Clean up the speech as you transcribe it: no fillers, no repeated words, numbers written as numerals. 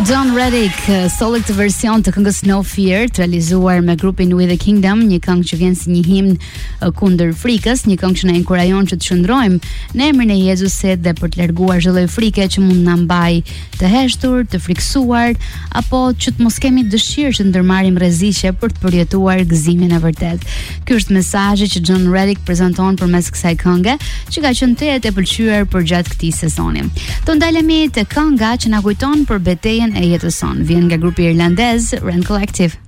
John Reddick solli këtë version të këngës No Fear, të realizuar me grupin We The Kingdom, një këngë që vjen si një himn kundër frikës, një këngë që na inkurajon që të shndrojmë në emrin e Jezusit dhe për të larguar çdo lloj frike që mund na mbaj të heshtur, të friksuar, apo që të mos kemi dëshirë që të ndërmarrim rreziqe për të përjetuar gëzimin e vërtet. Ky është mesazhi që John Reddick prezanton përmes kësaj kënge, që ka qenë tejet e pëlqyer përgjatë këtij sezoni. Do ndalemi te kënga që na kujton për betejën e jetës son. Vjen nga grupi irlandez Rend Collective.